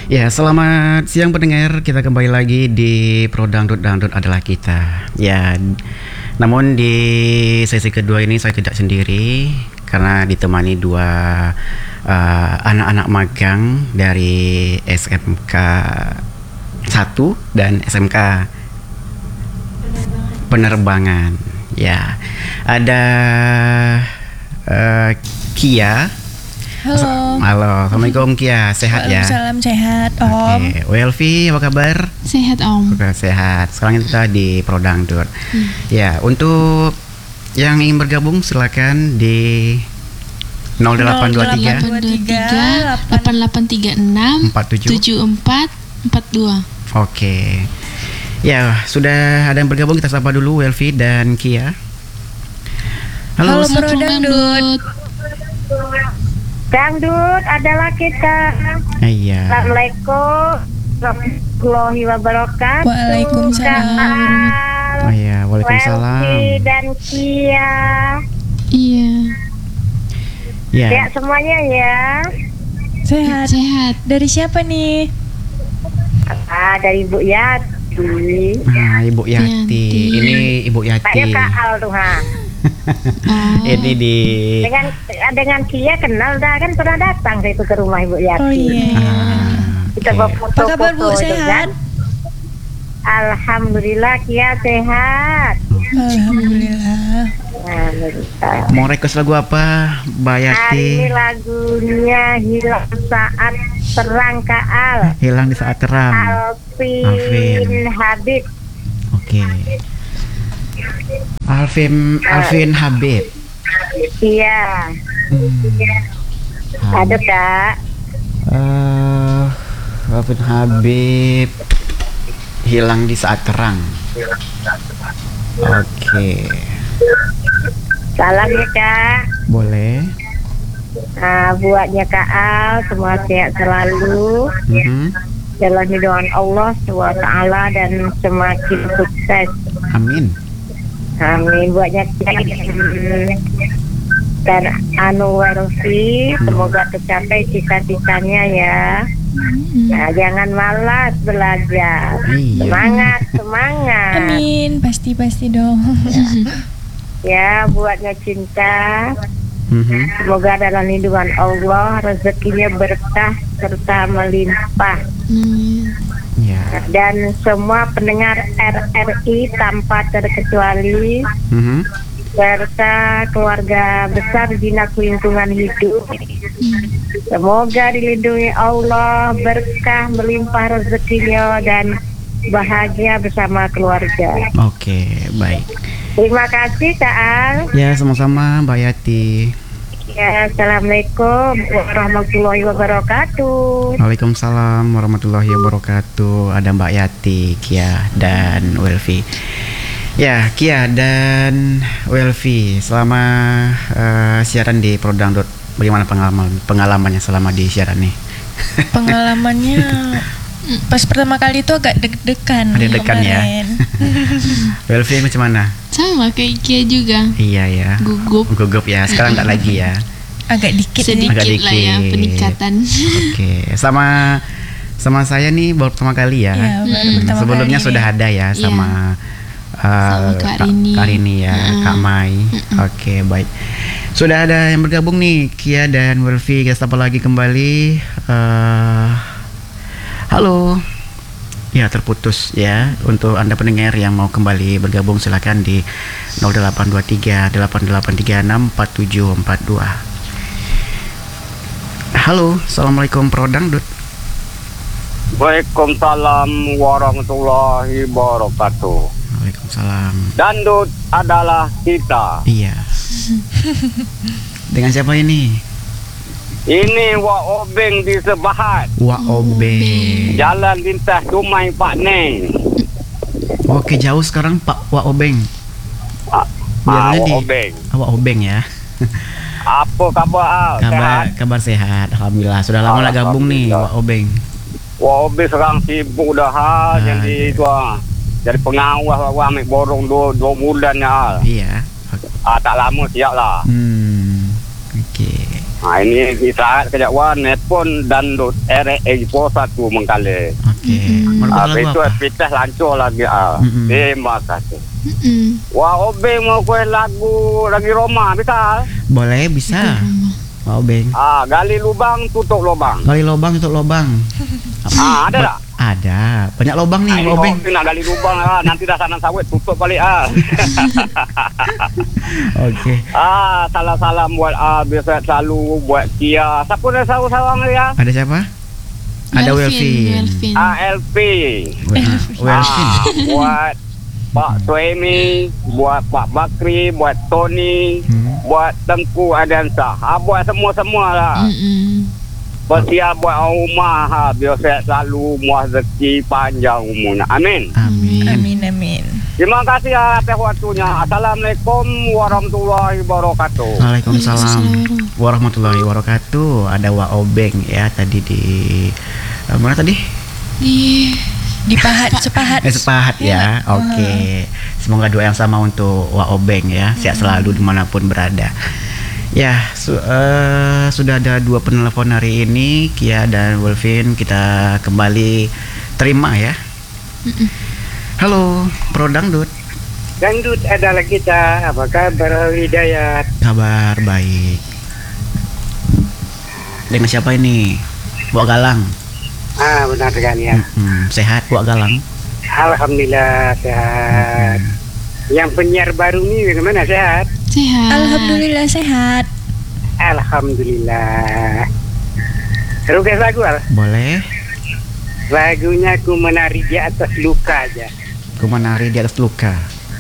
Ya, selamat siang pendengar. Kita kembali lagi di Pro Dangdut Dangdut adalah kita. Ya, namun di sesi kedua ini saya tidak sendiri karena ditemani dua anak-anak magang dari SMK 1 dan SMK Penerbangan. Ya, ada Kia. Halo, Assalamualaikum Kia, sehat ya? Waalaikumsalam, sehat Om. Oke, Welvi apa kabar? Sehat Om. Oke, sehat. Sekarang kita di Pro Dangdut. Ya, untuk yang ingin bergabung silakan di 0823 8836 7442. Oke. Ya, sudah ada yang bergabung, kita sapa dulu Welvi dan Kia. Halo Pro Assalamualaikum Dangdut. Dangdut adalah kita. Iya. Assalamualaikum warahmatullahi wabarakatuh. Waalaikumsalam. Oh iya, waalaikumsalam. Welvi dan Kia. Iya. Ya. Ya semuanya ya. Sehat. Dari siapa nih? Dari Ibu Yati. Nah, Ibu Yati. Yati. Ini Ibu Yati. Kayaknya Kak Al tuh ha. Ini di Dengan Kia kenal dah, kan pernah datang saya itu ke rumah Ibu Yati. Oh iya. Kita Oke. bawa foto-foto. Apa kabar, Bu? itu, Sehat? kan? Alhamdulillah Kia sehat. Alhamdulillah. Alhamdulillah. Mau request lagu apa, Mbak Hari Yati? ini lagunya Hilang Saat Terang Kaal. Hilang di saat terang. Alvin Habib. Oke. Alvin Habib. Iya. Ada Kak. Alvin Habib. Hilang di saat terang. Oke. Salam ya Kak. Boleh. Buatnya Kak Al, semua sehat selalu. Dalam doa Allah SWT dan semakin sukses. Amin. Amin. Buatnya dan Welvi, semoga tercapai cita-citanya ya. Nah, jangan malas belajar. Iya. Semangat. Amin, pasti dong. Ya, buatnya Cinta. Semoga dalam lindungan Allah rezekinya berkah serta melimpah. Ya. Dan semua pendengar RRI tanpa terkecuali serta keluarga besar Dinas Lingkungan Hidup. Semoga dilindungi Allah, berkah melimpah rezekinya dan bahagia bersama keluarga. Oke, baik. Terima kasih Kak Al. Ya, sama-sama Mbak Yati. Ya, Assalamualaikum warahmatullahi wabarakatuh. Waalaikumsalam warahmatullahi wabarakatuh. Ada Mbak Yati, Kia, dan Welvi. Ya, Kia dan Welvi, selama siaran di Pro Dangdut, bagaimana pengalamannya selama di siaran nih? Pengalamannya pas pertama kali itu agak deg-degan. Deg-degan ya. Welvi macam mana? Sama kayak Kia juga. Iya ya. Gugup ya. Sekarang enggak lagi ya. Agak dikit Sedikit nih. lah ya peningkatan. Oke, sama saya nih baru pertama kali ya. Iya, baru pertama Sebelumnya kali sudah nih. ada ya sama Sama Kak Rini. ya, Kak Mai. Oke, baik. Sudah ada yang bergabung nih, Kia dan Welvi. Kita sapa lagi kembali. Halo. Ya, terputus ya. Untuk Anda pendengar yang mau kembali bergabung silakan di 0823 8836 4742. Halo, Assalamualaikum Pro Dangdut. Waalaikumsalam warahmatullahi wabarakatuh. Waalaikumsalam. Dangdut adalah kita. Iya. Dengan siapa ini? Ini Wak Obeng di Sebahat, Wak Obeng. Jalan Lintas Dumai Pak Neng. Oke, jauh sekarang Pak Wak Obeng. Biarnya Wak Obeng. Wak Obeng ya. Apa kabar Al? Kabar sehat. Alhamdulillah. Sudah lama lah gabung nih Wak Obeng. Wak Obeng sekarang sibuk dah jadi itu jadi pengawas ambil borong 2 bulan ya. Iya. Tak lama siap lah. Oke. Nah ini kita kejauhan netpon dan po 1 mengkali. Oke. Mau lagu Itu apa? pitah lancur lagi Terima kasih. Wah obeng mau kue lagu lagi Roma bisa? Boleh, bisa. Wah Obeng. Gali lubang tutup lubang. Gali lubang tutup lubang. Ada tak? Ada. Banyak lubang nih, Wah Obeng. Nak gali lubang nanti dah sana sawit tutup balik Oke. Salam buat biasa selalu buat Kia. Siapa dah sawang ya? Ada siapa? Ada Welvin. LP. Welvin. Buat Pak Suemi, buat Pak Bakri, buat Tony, buat Tengku Adansa. Buat semua-semua lah. Bersiap buat rumah biasa selalu muah rezeki panjang umurnya. Amin. Amin. Terima kasih atas waktunya. Assalamualaikum warahmatullahi wabarakatuh. Waalaikumsalam warahmatullahi wabarakatuh. Ada Wak Obeng ya tadi di mana tadi? Di Sepahat. Sepahat ya. Oke. Semoga doa yang sama untuk Wak Obeng ya. Sehat selalu dimanapun berada. Ya, sudah ada 2 penelpon hari ini, Kia dan Welvin. Kita kembali terima ya. Halo, Pro Dangdut. Dangdut adalah kita. Apa kabar Hidayat? Kabar baik. Dengan siapa ini? Wak Galang. Benar sekali ya. Sehat Wak Galang? Alhamdulillah sehat. Yang penyiar baru nih bagaimana, sehat? Sehat. Alhamdulillah sehat. Alhamdulillah. Request lagu Al? Boleh. Lagunya Ku Menari di Atas Luka aja. Ku menari di atas luka.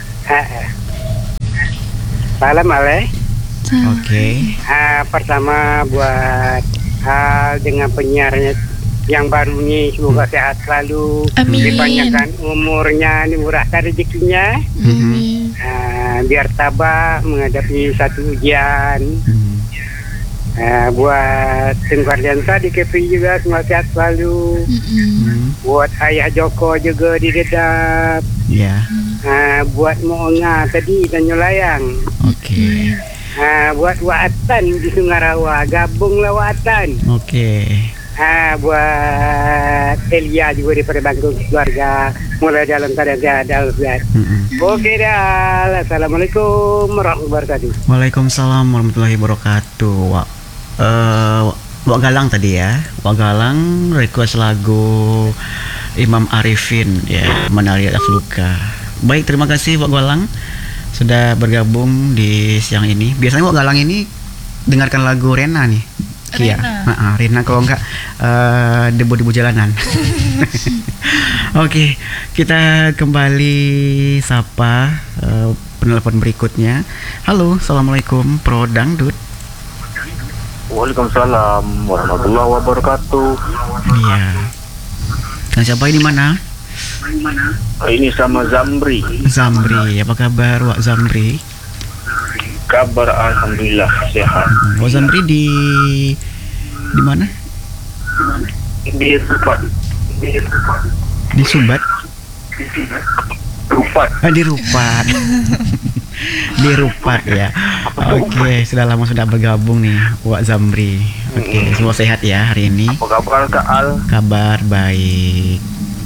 Salam Ale. Oke. Pertama buat Al dengan penyiarnya yang baru nih, semoga sehat selalu. Amin. Dipanjangkan umurnya, dimurahkan rezekinya. Biar tabah menghadapi satu ujian. Buat Tengku Ardiansa di KPI juga semoga sehat selalu. Buat Ayah Joko juga di Dedap. Ya. Buat Moonga tadi dan Nyolayang. Oke. Buat Watan di Sungarawa, gabunglah Watan. Oke. Buat Elia juga daripada Bangkok keluarga mulai dalam keadaan sehat Alfiat. Oke dah. Assalamualaikum warahmatullahi wabarakatuh. Waalaikumsalam warahmatullahi wabarakatuh. Wak Galang tadi ya. Wak Galang request lagu Imam Arifin ya, Menari Atas Luka. Baik, terima kasih Wak Galang sudah bergabung di siang ini. Biasanya Wak Galang ini dengarkan lagu Rena nih. Kia. Rena kalau enggak debu-debu jalanan. Oke, kita kembali sapa penelpon berikutnya. Halo, assalamualaikum Pro Dangdut. Waalaikumsalam warahmatullahi wabarakatuh. Iya. Dan siapa ini mana? Ini sama Zamri. Zamri, apa kabar Wak Zamri? Kabar alhamdulillah sehat. Wak Zamri di mana? Di Rupat. Di Subat? Rupat. Di Rupat. Di Rupat ya. Oke, sudah lama sudah bergabung nih Wak Zamri. Oke, semua sehat ya hari ini. Apa kabar Kak Al? Kabar baik.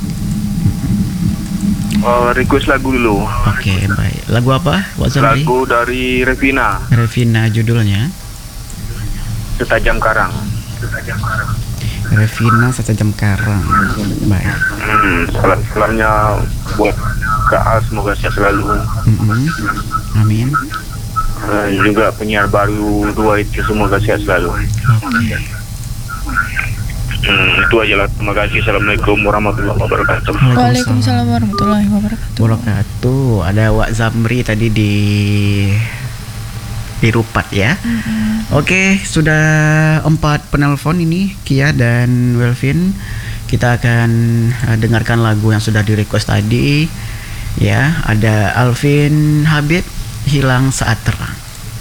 Request lagu dulu. Oke, baik. Lagu apa Wak Zamri? Lagu dari Revina. Revina, judulnya Setajam Karang. Revina Setajam Karang. Baik. Salamnya buat Kak Al, semoga sehat selalu. Amin. Juga penyiar baru 2 itu semoga sehat selalu. Oke. Itu aja lah. Terima kasih. Assalamualaikum warahmatullahi wabarakatuh. Waalaikumsalam warahmatullahi wabarakatuh. Ada Wak Zamri tadi di Rupat ya. Oke, sudah 4 penelpon ini, Kia dan Welvin. Kita akan dengarkan lagu yang sudah di request tadi. Ya, ada Alvin Habib, Hilang Saat Terang.